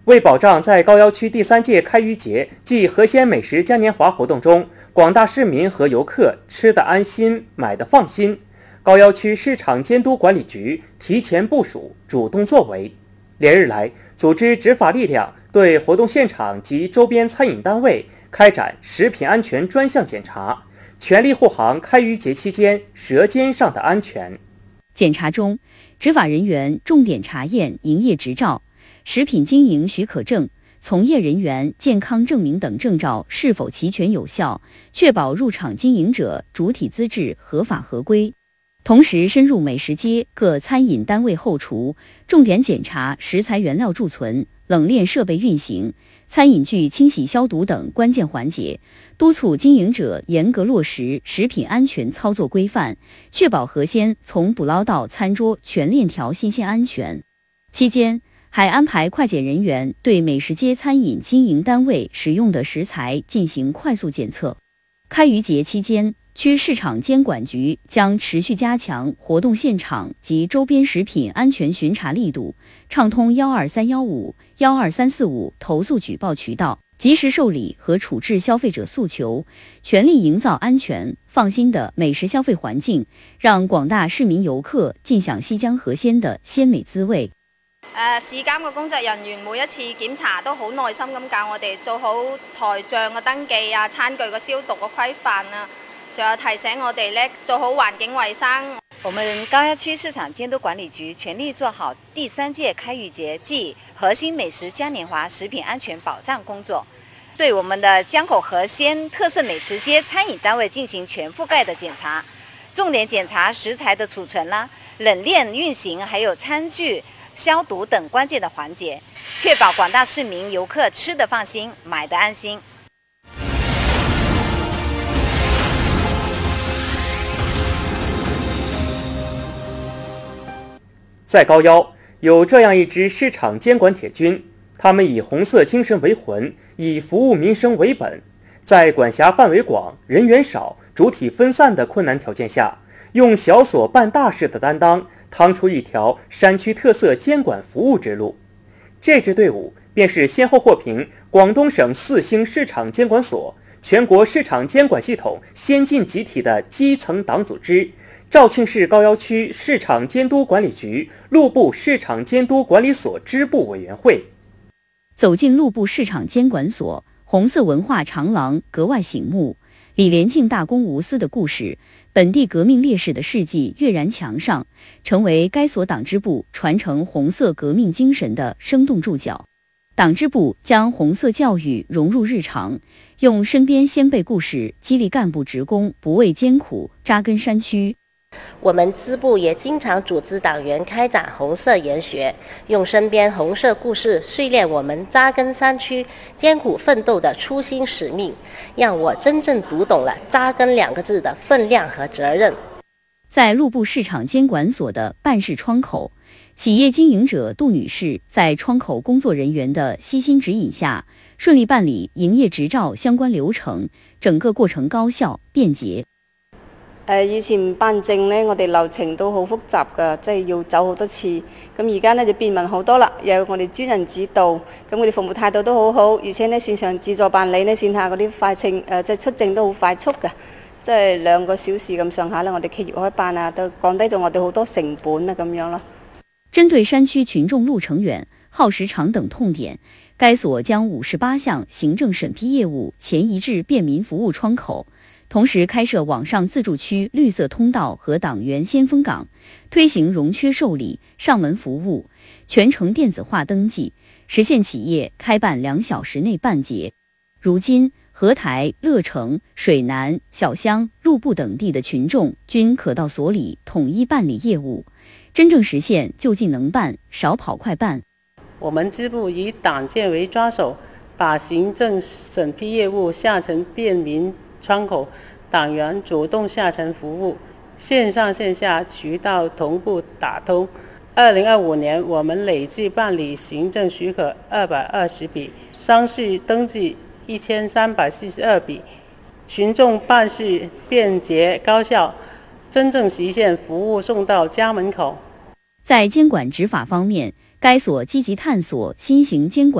为保障在高要区第3届开渔节暨河鲜美食嘉年华活动中，广大市民和游客吃得安心、买得放心，高要区市场监督管理局提前部署，主动作为。连日来，组织执法力量对活动现场及周边餐饮单位开展食品安全专项检查，全力护航开渔节期间舌尖上的安全。 检查中，执法人员重点查验营业执照、食品经营许可证、从业人员健康证明等证照是否齐全有效，确保入场经营者主体资质合法合规。同时深入美食街各餐饮单位后厨，重点检查食材原料贮存、冷链设备运行、餐饮具清洗消毒等关键环节，督促经营者严格落实食品安全操作规范，确保河鲜从捕捞到餐桌全链条新鲜安全。期间还安排快检人员对美食街餐饮经营单位使用的食材进行快速检测。开渔节期间，区市场监管局将持续加强活动现场及周边食品安全巡查力度，畅通12315、12345投诉举报渠道，及时受理和处置消费者訴求，全力营造安全放心的美食消費環境，讓廣大市民遊客盡享西江河鮮的鮮美滋味。 市監嘅工作人員每一次檢查都好耐心咁教我哋做好台賬嘅登記啊、餐具嘅消毒嘅規範啊，仲有提醒我哋咧做好環境衛生。 我們高要區市場監督管理局全力做好第3屆開漁節暨核心美食嘉年華食品安全保障工作，對我們的江口河鮮特色美食街餐飲單位進行全覆蓋的檢查，重點檢查食材的儲存啦、冷鏈運行，還有餐具消毒等關鍵的環節，確保廣大市民遊客吃得放心、買得安心。 在高要有这样一支市场监管铁军，他们以红色精神为魂，以服务民生为本，在管辖范围广、人员少、主体分散的困难条件下，用小所办大事的担当，趟出一条山区特色监管服务之路。这支队伍便是先后获评广东省4星市场监管所、全国市场监管系统先进集体的基层党组织，肇庆市高要区市场监督管理局路部市场监督管理所支部委员会。 走进路部市场监管所，红色文化长廊格外醒目，李连庆大公无私的故事、本地革命烈士的事迹跃然墙上，成为该所党支部传承红色革命精神的生动注脚。党支部将红色教育融入日常，用身边先辈故事激励干部职工不畏艰苦，扎根山区。 我们支部也经常组织党员开展红色研学，用身边红色故事训练我们扎根山区、艰苦奋斗的初心使命，让我真正读懂了扎根2个字的分量和责任。 在路部市场监管所的办事窗口，企业经营者杜女士在窗口工作人员的悉心指引下，顺利办理营業執照相關流程，整個過程高效便捷。 以前辦證呢，我哋流程都好複雜㗎，即係要走好多次。咁而家呢就便民好多啦，有我哋專人指導，咁我哋服務態度都好好，而且呢線上自助辦理呢，線下嗰啲快證即係出證都好快速㗎，即係2個小時咁上下呢，我哋企業可以辦啊，都降低咗我哋好多成本啊咁樣咯。 針對山區群眾路程遠、耗時長等痛點，該所將58項行政審批業務前移至便民服務窗口，同時開設網上自助區綠色通道和黨員先鋒崗，推行融缺受理、上門服務，全程電子化登記，實現企業開辦2小時內辦結。如今，合台、樂城、水南、小鄉、路部等地的群眾均可到所裡統一辦理業務，真正實現就近能辦、少跑快辦。 我們支部以黨建為抓手，把行政審批業務下沉便民窗口，黨員主動下沉服務，線上線下渠道同步打通。2025年，我們累計辦理行政許可220筆，商事登記1342筆，群眾辦事便捷高效，真正實現服務送到家門口。 在監管執法方面，該所積極探索新型監管